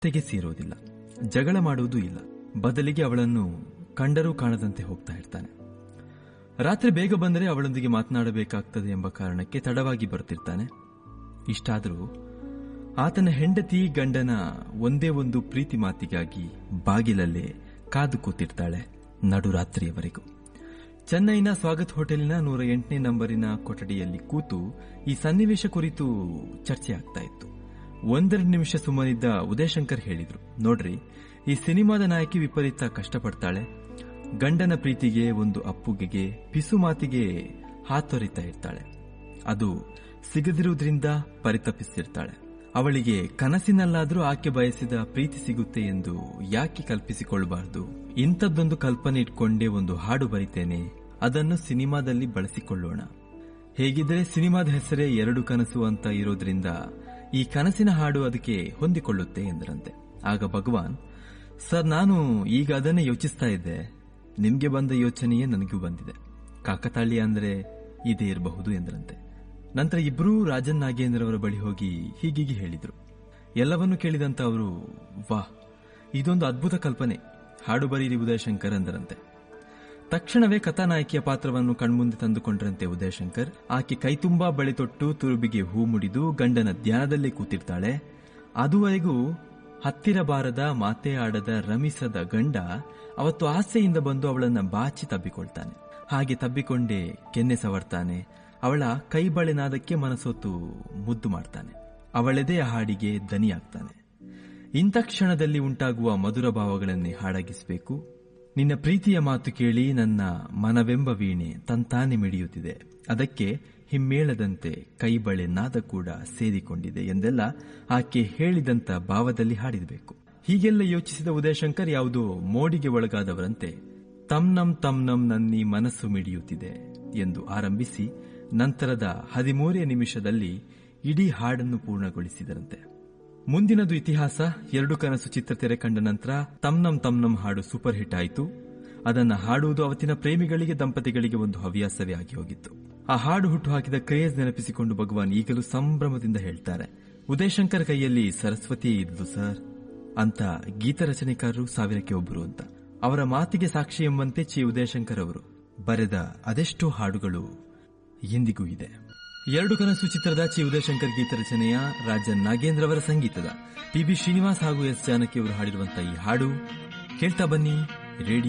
ತೆಗೆ ಸೇರೋದಿಲ್ಲ, ಜಗಳ ಮಾಡುವುದೂ ಇಲ್ಲ. ಬದಲಿಗೆ ಅವಳನ್ನು ಕಂಡರೂ ಕಾಣದಂತೆ ಹೋಗ್ತಾ ಇರ್ತಾನೆ. ರಾತ್ರಿ ಬೇಗ ಬಂದರೆ ಅವಳೊಂದಿಗೆ ಮಾತನಾಡಬೇಕಾಗ್ತದೆ ಎಂಬ ಕಾರಣಕ್ಕೆ ತಡವಾಗಿ ಬರ್ತಿರ್ತಾನೆ. ಇಷ್ಟಾದರೂ ಆತನ ಹೆಂಡತಿ ಗಂಡನ ಒಂದೇ ಒಂದು ಪ್ರೀತಿ ಮಾತಿಗಾಗಿ ಬಾಗಿಲಲ್ಲೇ ಕಾದು ಕೂತಿರ್ತಾಳೆ ನಡುರಾತ್ರಿಯವರೆಗೂ. ಚೆನ್ನೈನ ಸ್ವಾಗತ್ ಹೋಟೆಲಿನ 108ನೇ ನಂಬರಿನ ಕೊಠಡಿಯಲ್ಲಿ ಕೂತು ಈ ಸನ್ನಿವೇಶ ಕುರಿತು ಚರ್ಚೆ ಆಗ್ತಾ ಇತ್ತು. 1-2 ನಿಮಿಷ ಸುಮ್ಮನಿದ್ದ ಉದಯಶಂಕರ್ ಹೇಳಿದ್ರು, ನೋಡ್ರಿ, ಈ ಸಿನಿಮಾದ ನಾಯಕಿ ವಿಪರೀತ ಕಷ್ಟಪಡ್ತಾಳೆ. ಗಂಡನ ಪ್ರೀತಿಗೆ, ಒಂದು ಅಪ್ಪುಗೆಗೆ, ಪಿಸು ಮಾತಿಗೆ ಹಾತೊರಿತಾ ಇರ್ತಾಳೆ. ಅದು ಸಿಗದಿರುವುದರಿಂದ ಪರಿತಪಿಸಿರ್ತಾಳೆ. ಅವಳಿಗೆ ಕನಸಿನಲ್ಲಾದ್ರೂ ಆಕೆ ಬಯಸಿದ ಪ್ರೀತಿ ಸಿಗುತ್ತೆ ಎಂದು ಯಾಕೆ ಕಲ್ಪಿಸಿಕೊಳ್ಳಬಾರದು? ಇಂಥದ್ದೊಂದು ಕಲ್ಪನೆ ಇಟ್ಕೊಂಡೇ ಒಂದು ಹಾಡು ಬರಿತೇನೆ, ಅದನ್ನು ಸಿನಿಮಾದಲ್ಲಿ ಬಳಸಿಕೊಳ್ಳೋಣ. ಹೇಗಿದ್ರೆ ಸಿನಿಮಾದ ಹೆಸರೇ 2 ಕನಸು ಅಂತ ಇರೋದ್ರಿಂದ ಈ ಕನಸಿನ ಹಾಡು ಅದಕ್ಕೆ ಹೊಂದಿಕೊಳ್ಳುತ್ತೆ ಎಂದರಂತೆ. ಆಗ ಭಗವಾನ್, ಸರ್, ನಾನು ಈಗ ಅದನ್ನೇ ಯೋಚಿಸ್ತಾ ಇದ್ದೆ. ನಿಮ್ಗೆ ಬಂದ ಯೋಚನೆಯೇ ನನಗೂ ಬಂದಿದೆ. ಕಾಕತಾಳೀಯ ಅಂದ್ರೆ ಇದೇ ಇರಬಹುದು ಎಂದರಂತೆ. ನಂತರ ಇಬ್ಬರೂ ರಾಜನ್ ನಾಗೇಂದ್ರವರ ಬಳಿ ಹೋಗಿ ಹೀಗೀಗೆ ಹೇಳಿದ್ರು. ಎಲ್ಲವನ್ನೂ ಕೇಳಿದಂತ ಅವರು, ವಾಹ್, ಇದೊಂದು ಅದ್ಭುತ ಕಲ್ಪನೆ, ಹಾಡು ಬರೀರಿ ಉದಯಶಂಕರ್ ಎಂದರಂತೆ. ತಕ್ಷಣವೇ ಕಥಾನಾಯಕಿಯ ಪಾತ್ರವನ್ನು ಕಣ್ಮುಂದೆ ತಂದುಕೊಂಡ್ರಂತೆ ಉದಯಶಂಕರ್. ಆಕೆ ಕೈತುಂಬಾ ಬಳೆ ತೊಟ್ಟು ತುರುಬಿಗೆ ಹೂ ಮುಡಿದು ಗಂಡನ ಧ್ಯಾನದಲ್ಲೇ ಕೂತಿರ್ತಾಳೆ. ಅದುವರೆಗೂ ಹತ್ತಿರ ಬಾರದ, ಮಾತೇ ಆಡದ, ರಮಿಸದ ಗಂಡ ಅವತ್ತು ಆಸೆಯಿಂದ ಬಂದು ಅವಳನ್ನ ಬಾಚಿ ತಬ್ಬಿಕೊಳ್ತಾನೆ. ಹಾಗೆ ತಬ್ಬಿಕೊಂಡೇ ಕೆನ್ನೆ ಸವರ್ತಾನೆ. ಅವಳ ಕೈಬಳೆನಾದಕ್ಕೆ ಮನಸೊತ್ತು ಮುದ್ದು ಮಾಡ್ತಾನೆ. ಅವಳೆದೆಯ ಹಾಡಿಗೆ ದನಿಯಾಗ್ತಾನೆ. ಇಂಥ ಕ್ಷಣದಲ್ಲಿ ಉಂಟಾಗುವ ಮಧುರ ಭಾವಗಳನ್ನೇ ಹಾಡಾಗಿಸಬೇಕು. ನಿನ್ನ ಪ್ರೀತಿಯ ಮಾತು ಕೇಳಿ ನನ್ನ ಮನವೆಂಬ ವೀಣೆ ತಂತಾನೆ ಮಿಡಿಯುತ್ತಿದೆ, ಅದಕ್ಕೆ ಹಿಮ್ಮೇಳದಂತೆ ಕೈಬಳೆ ನಾದ ಕೂಡ ಸೇರಿಕೊಂಡಿದೆ ಎಂದೆಲ್ಲ ಆಕೆ ಹೇಳಿದಂತ ಭಾವದಲ್ಲಿ ಹಾಡಿದಬೇಕು. ಹೀಗೆಲ್ಲ ಯೋಚಿಸಿದ ಉದಯಶಂಕರ್ ಯಾವುದೋ ಮೋಡಿಗೆ ಒಳಗಾದವರಂತೆ ತಮ್ನಂ ನನ್ನಿ ಮನಸ್ಸು ಮಿಡಿಯುತ್ತಿದೆ ಎಂದು ಆರಂಭಿಸಿ ನಂತರದ 13 ನಿಮಿಷದಲ್ಲಿ ಇಡೀ ಹಾಡನ್ನು ಪೂರ್ಣಗೊಳಿಸಿದರಂತೆ. ಮುಂದಿನದು ಇತಿಹಾಸ. 2 ಕನಸು ಚಿತ್ರ ತೆರೆ ಕಂಡ ನಂತರ ತಮ್ನಂ ಹಾಡು ಸೂಪರ್ ಹಿಟ್ ಆಯಿತು. ಅದನ್ನ ಹಾಡುವುದು ಅವತ್ತಿನ ಪ್ರೇಮಿಗಳಿಗೆ, ದಂಪತಿಗಳಿಗೆ ಒಂದು ಹವ್ಯಾಸವೇ ಆಗಿ ಹೋಗಿತ್ತು. ಆ ಹಾಡು ಹುಟ್ಟುಹಾಕಿದ ಕ್ರೇಜ್ ನೆನಪಿಸಿಕೊಂಡು ಭಗವಾನ್ ಈಗಲೂ ಸಂಭ್ರಮದಿಂದ ಹೇಳ್ತಾರೆ, ಉದಯಶಂಕರ್ ಕೈಯಲ್ಲಿ ಸರಸ್ವತಿಯೇ ಇದ್ದು ಸರ್ ಅಂತ ಗೀತ ರಚನೆಕಾರರು 1000ಕ್ಕೆ ಒಬ್ಬರು ಅಂತ. ಅವರ ಮಾತಿಗೆ ಸಾಕ್ಷಿ ಎಂಬಂತೆ ಚಿ ಉದಯಶಂಕರ್ ಅವರು ಬರೆದ ಅದೆಷ್ಟೋ ಹಾಡುಗಳು ಇಂದಿಗೂ ಇದೆ. 2 ಕನಸು ಚಿತ್ರದ ಚಿ ಉದಯಶಂಕರ್ ಗೀತ ರಚನೆಯ, ರಾಜನ್ ನಾಗೇಂದ್ರ ಅವರ ಸಂಗೀತದ, ಪಿ.ಬಿ. ಶ್ರೀನಿವಾಸ್ ಹಾಗೂ ಎಸ್ ಜಾನಕಿ ಅವರು ಹಾಡಿರುವಂತಹ ಈ ಹಾಡು ಕೇಳ್ತಾ ಬನ್ನಿ. ರೇಡಿಯೋ